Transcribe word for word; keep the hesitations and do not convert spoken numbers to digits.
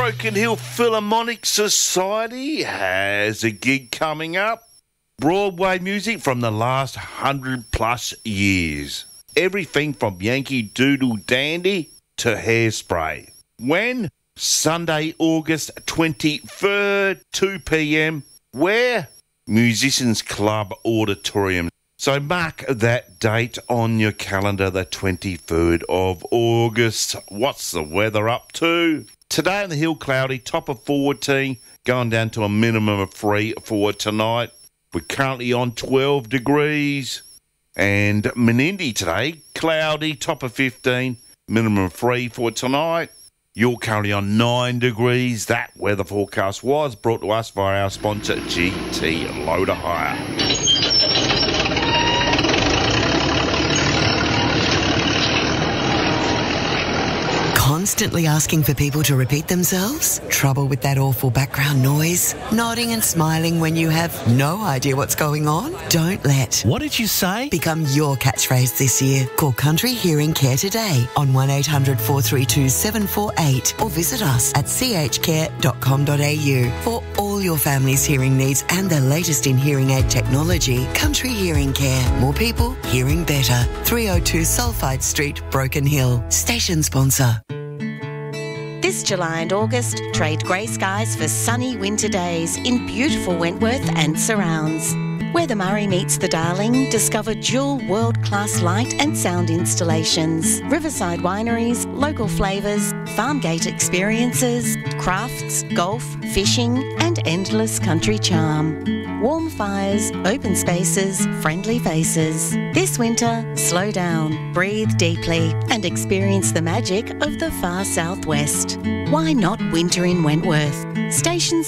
Broken Hill Philharmonic Society has a gig coming up. Broadway music from the last hundred plus years. Everything from Yankee Doodle Dandy to Hairspray. When? Sunday, August twenty-third, two p.m. Where? Musicians Club Auditorium. So mark that date on your calendar, the twenty-third of August. What's the weather up to? Today on the hill, cloudy, top of fourteen, going down to a minimum of three for tonight. We're currently on twelve degrees. And Menindee today, cloudy, top of fifteen, minimum of three for tonight. You're currently on nine degrees. That weather forecast was brought to us by our sponsor, G T Loader Hire. Constantly asking for people to repeat themselves? Trouble with that awful background noise? Nodding and smiling when you have no idea what's going on? Don't let What did you say? become your catchphrase this year. Call Country Hearing Care today on one eight hundred four three two seven four eight or visit us at c h care dot com dot a u for all your family's hearing needs and the latest in hearing aid technology. Country Hearing Care. More people hearing better. three oh two Sulphide Street, Broken Hill. Station sponsor. This July and August, trade grey skies for sunny winter days in beautiful Wentworth and surrounds. Where the Murray meets the Darling, discover dual world-class light and sound installations, riverside wineries, local flavours, farm gate experiences, crafts, golf, fishing and endless country charm. Warm fires, open spaces, friendly faces. This winter, slow down, breathe deeply and experience the magic of the far southwest. Why not winter in Wentworth? Station